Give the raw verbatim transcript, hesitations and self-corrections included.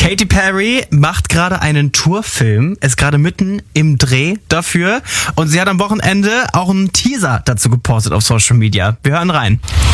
Katy Perry macht gerade einen Tourfilm, ist gerade mitten im Dreh dafür und sie hat am Wochenende auch einen Teaser dazu gepostet auf Social Media. Wir hören rein.